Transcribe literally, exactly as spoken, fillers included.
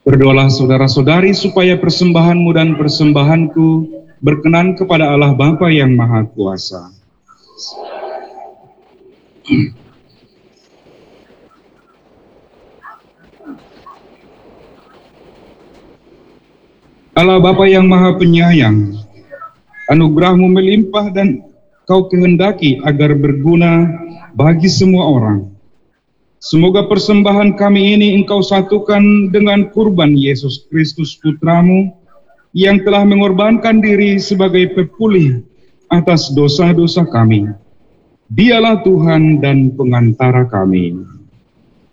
Berdoalah saudara-saudari supaya persembahanmu dan persembahanku berkenan kepada Allah Bapa yang Maha Kuasa. Allah Bapa yang Maha Penyayang, anugerah-Mu melimpah dan Kau kehendaki agar berguna bagi semua orang. Semoga persembahan kami ini Engkau satukan dengan kurban Yesus Kristus Putra-Mu yang telah mengorbankan diri sebagai pepulih atas dosa-dosa kami. Dialah Tuhan dan pengantara kami.